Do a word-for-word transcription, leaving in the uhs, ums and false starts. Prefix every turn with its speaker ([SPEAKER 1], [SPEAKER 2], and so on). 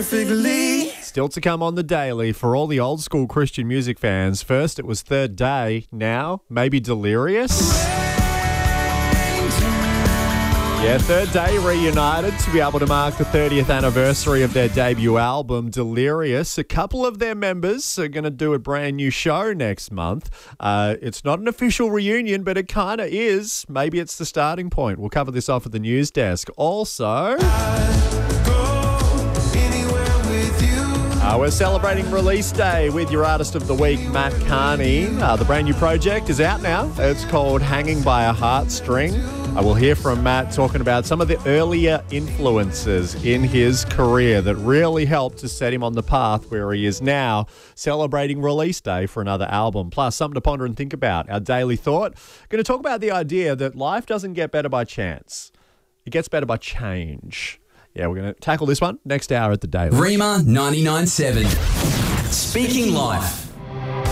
[SPEAKER 1] perfectly.
[SPEAKER 2] Still to come on the Daily for all the old school Christian music fans. First, it was Third Day. Now, maybe Delirious. Yeah, Third Day reunited to be able to mark the thirtieth anniversary of their debut album, Delirious. A couple of their members are going to do a brand new show next month. Uh, it's not an official reunion, but it kind of is. Maybe it's the starting point. We'll cover this off at the news desk. Also, Uh, we're celebrating release day with your artist of the week, Matt Carney. Uh, the brand new project is out now. It's called Hanging by a Heartstring. I will hear from Matt talking about some of the earlier influences in his career that really helped to set him on the path where he is now, celebrating release day for another album. Plus, something to ponder and think about. Our daily thought. Going to talk about the idea that life doesn't get better by chance. It gets better by change. Yeah, we're going to tackle this one next hour at the Daily.
[SPEAKER 3] Rima ninety-nine point seven. Speaking Life.